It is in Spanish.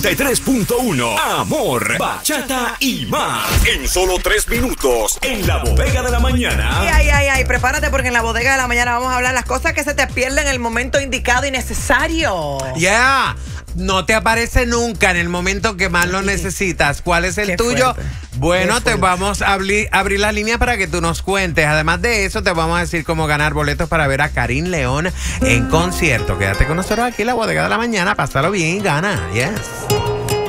93.1. Amor, bachata y más. En solo 3 minutos. En la bodega de la mañana. Ay, prepárate porque en la bodega de la mañana vamos a hablar las cosas que se te pierden en el momento indicado y necesario. Yeah. No te aparece nunca en el momento que más lo necesitas. ¿Cuál es el tuyo? Fuerte. Bueno, te vamos a abrir la línea para que tú nos cuentes. Además de eso, te vamos a decir cómo ganar boletos para ver a Karim León en concierto. Quédate con nosotros aquí en la bodega de la mañana. Pásalo bien y gana. Yes.